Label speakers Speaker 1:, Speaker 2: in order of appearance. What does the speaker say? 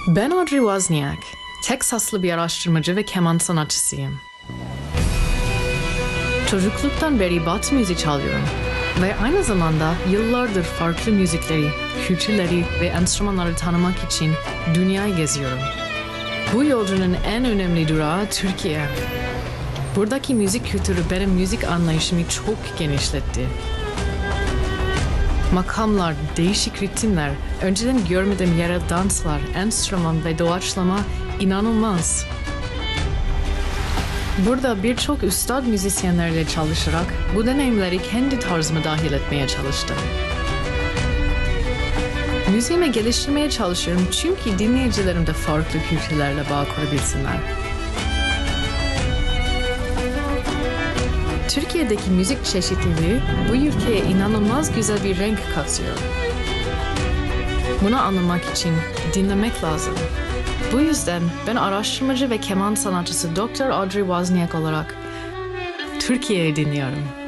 Speaker 1: Ben Audrey Wozniak, Teksaslı bir araştırmacı ve keman sanatçısıyım. Çocukluktan beri Batı müziği çalıyorum ve aynı zamanda yıllardır farklı müzikleri, kültürleri ve enstrümanları tanımak için dünyayı geziyorum. Bu yolculuğun en önemli durağı Türkiye. Buradaki müzik kültürü benim müzik anlayışımı çok genişletti. Makamlar, değişik ritimler, önceden görmediğim yerel danslar, enstrüman ve doğaçlama inanılmaz. Burada birçok üstad müzisyenlerle çalışarak bu deneyimleri kendi tarzıma dahil etmeye çalıştım. Müziğimi geliştirmeye çalışıyorum çünkü dinleyicilerim de farklı kültürlerle bağ kurabilsinler. Türkiye'deki müzik çeşitliliği bu ülkeye inanılmaz güzel bir renk katıyor. Bunu anlamak için dinlemek lazım. Bu yüzden ben araştırmacı ve keman sanatçısı Dr. Audrey Wozniak olarak Türkiye'yi dinliyorum.